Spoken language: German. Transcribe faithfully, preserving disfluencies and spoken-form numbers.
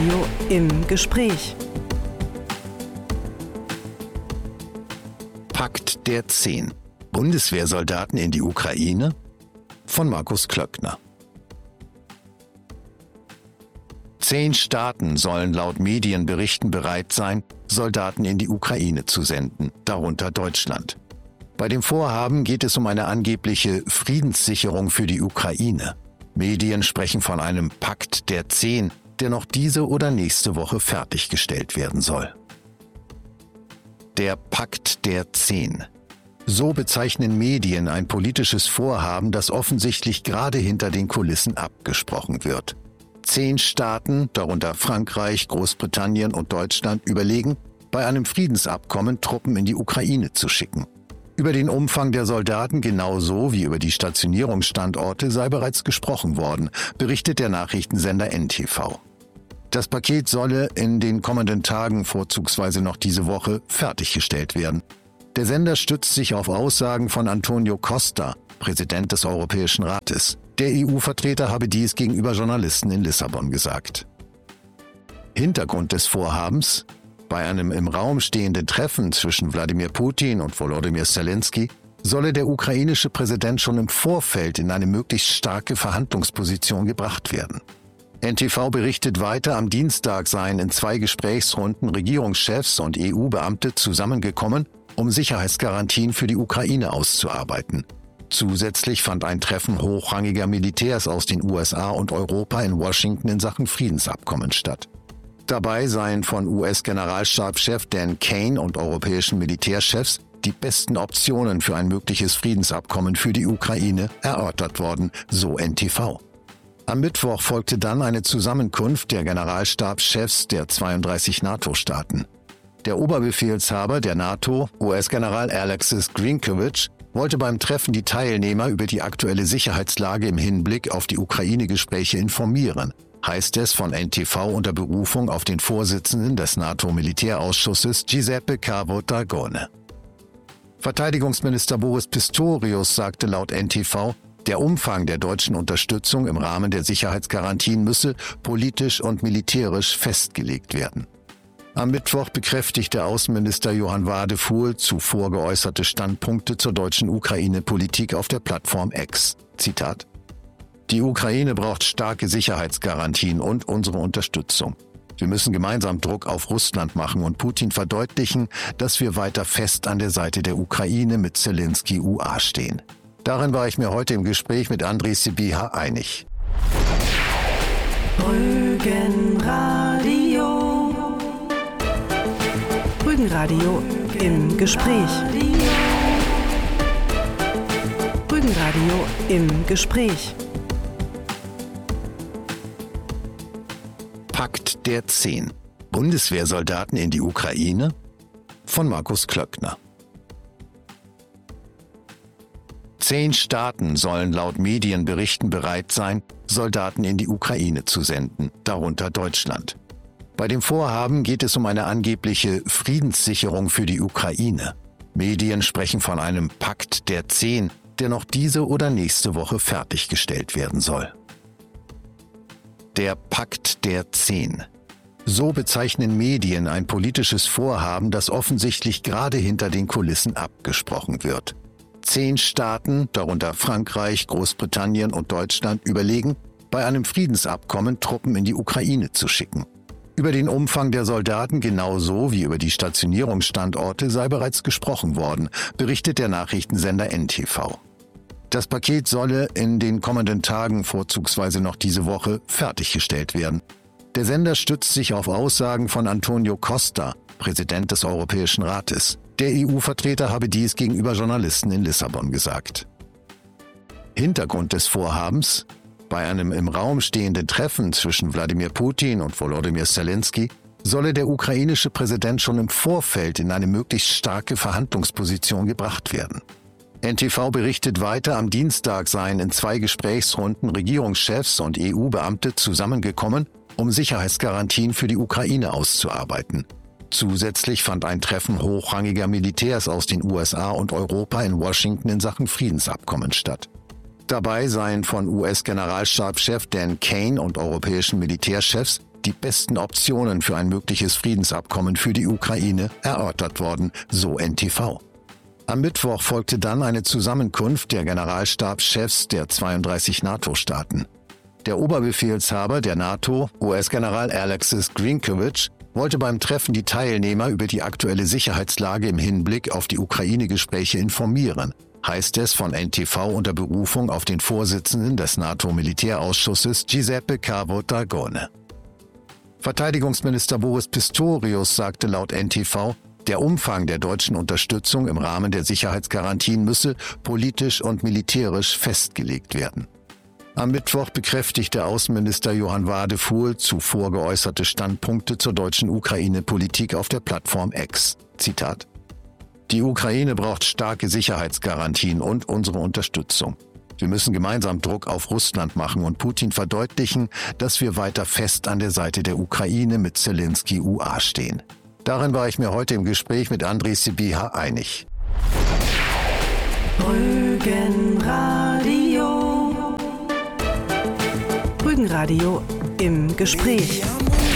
Brückenradio im Gespräch. Pakt der Zehn. Bundeswehrsoldaten in die Ukraine? Von Markus Klöckner. Zehn Staaten sollen laut Medienberichten bereit sein, Soldaten in die Ukraine zu senden, darunter Deutschland. Bei dem Vorhaben geht es um eine angebliche Friedenssicherung für die Ukraine. Medien sprechen von einem Pakt der Zehn, der noch diese oder nächste Woche fertiggestellt werden soll. Der Pakt der Zehn. So bezeichnen Medien ein politisches Vorhaben, das offensichtlich gerade hinter den Kulissen abgesprochen wird. Zehn Staaten, darunter Frankreich, Großbritannien und Deutschland, überlegen, bei einem Friedensabkommen Truppen in die Ukraine zu schicken. Über den Umfang der Soldaten genauso wie über die Stationierungsstandorte sei bereits gesprochen worden, berichtet der Nachrichtensender N T V. Das Paket solle in den kommenden Tagen, vorzugsweise noch diese Woche, fertiggestellt werden. Der Sender stützt sich auf Aussagen von Antonio Costa, Präsident des Europäischen Rates. Der E U-Vertreter habe dies gegenüber Journalisten in Lissabon gesagt. Hintergrund des Vorhabens: Bei einem im Raum stehenden Treffen zwischen Wladimir Putin und Volodymyr Zelensky solle der ukrainische Präsident schon im Vorfeld in eine möglichst starke Verhandlungsposition gebracht werden. N T V berichtet weiter, am Dienstag seien in zwei Gesprächsrunden Regierungschefs und E U-Beamte zusammengekommen, um Sicherheitsgarantien für die Ukraine auszuarbeiten. Zusätzlich fand ein Treffen hochrangiger Militärs aus den U S A und Europa in Washington in Sachen Friedensabkommen statt. Dabei seien von U S-Generalstabschef Dan Kane und europäischen Militärchefs die besten Optionen für ein mögliches Friedensabkommen für die Ukraine erörtert worden, so N T V. Am Mittwoch folgte dann eine Zusammenkunft der Generalstabschefs der zweiunddreißig NATO-Staaten. Der Oberbefehlshaber der NATO, U S-General Alexis Grinkewitsch, wollte beim Treffen die Teilnehmer über die aktuelle Sicherheitslage im Hinblick auf die Ukraine-Gespräche informieren, heißt es von N T V unter Berufung auf den Vorsitzenden des NATO-Militärausschusses Giuseppe Cavo Dragone. Verteidigungsminister Boris Pistorius sagte laut N T V, der Umfang der deutschen Unterstützung im Rahmen der Sicherheitsgarantien müsse politisch und militärisch festgelegt werden. Am Mittwoch bekräftigte Außenminister Johann Wadefuhl zuvor geäußerte Standpunkte zur deutschen Ukraine-Politik auf der Plattform X. Zitat: Die Ukraine braucht starke Sicherheitsgarantien und unsere Unterstützung. Wir müssen gemeinsam Druck auf Russland machen und Putin verdeutlichen, dass wir weiter fest an der Seite der Ukraine mit Zelensky U A stehen. Darin war ich mir heute im Gespräch mit Andrei Sybiha einig. Brückenradio. Brückenradio im Gespräch. Brückenradio im Gespräch. Pakt der Zehn. Bundeswehrsoldaten in die Ukraine? Von Markus Klöckner. Zehn Staaten sollen laut Medienberichten bereit sein, Soldaten in die Ukraine zu senden, darunter Deutschland. Bei dem Vorhaben geht es um eine angebliche Friedenssicherung für die Ukraine. Medien sprechen von einem Pakt der Zehn, der noch diese oder nächste Woche fertiggestellt werden soll. Der Pakt der Zehn. So bezeichnen Medien ein politisches Vorhaben, das offensichtlich gerade hinter den Kulissen abgesprochen wird. Zehn Staaten, darunter Frankreich, Großbritannien und Deutschland, überlegen, bei einem Friedensabkommen Truppen in die Ukraine zu schicken. Über den Umfang der Soldaten genauso wie über die Stationierungsstandorte sei bereits gesprochen worden, berichtet der Nachrichtensender N T V. Das Paket solle in den kommenden Tagen, vorzugsweise noch diese Woche, fertiggestellt werden. Der Sender stützt sich auf Aussagen von Antonio Costa, Präsident des Europäischen Rates. Der E U-Vertreter habe dies gegenüber Journalisten in Lissabon gesagt. Hintergrund des Vorhabens: Bei einem im Raum stehenden Treffen zwischen Wladimir Putin und Volodymyr Zelensky solle der ukrainische Präsident schon im Vorfeld in eine möglichst starke Verhandlungsposition gebracht werden. N T V berichtet weiter, am Dienstag seien in zwei Gesprächsrunden Regierungschefs und E U-Beamte zusammengekommen, um Sicherheitsgarantien für die Ukraine auszuarbeiten. Zusätzlich fand ein Treffen hochrangiger Militärs aus den U S A und Europa in Washington in Sachen Friedensabkommen statt. Dabei seien von U S-Generalstabschef Dan Kane und europäischen Militärchefs die besten Optionen für ein mögliches Friedensabkommen für die Ukraine erörtert worden, so N T V. Am Mittwoch folgte dann eine Zusammenkunft der Generalstabschefs der zweiunddreißig NATO-Staaten. Der Oberbefehlshaber der NATO, U S-General Alexis Grinkewitsch, wollte beim Treffen die Teilnehmer über die aktuelle Sicherheitslage im Hinblick auf die Ukraine-Gespräche informieren, heißt es von N T V unter Berufung auf den Vorsitzenden des NATO-Militärausschusses Giuseppe Cavo Dragone. Verteidigungsminister Boris Pistorius sagte laut N T V, der Umfang der deutschen Unterstützung im Rahmen der Sicherheitsgarantien müsse politisch und militärisch festgelegt werden. Am Mittwoch bekräftigte Außenminister Johann Wadefuhl zuvor geäußerte Standpunkte zur deutschen Ukraine-Politik auf der Plattform X. Zitat: Die Ukraine braucht starke Sicherheitsgarantien und unsere Unterstützung. Wir müssen gemeinsam Druck auf Russland machen und Putin verdeutlichen, dass wir weiter fest an der Seite der Ukraine mit Zelensky U A stehen. Darin war ich mir heute im Gespräch mit Andrei Sybiha einig. Rügenradio. Rügenradio im Gespräch.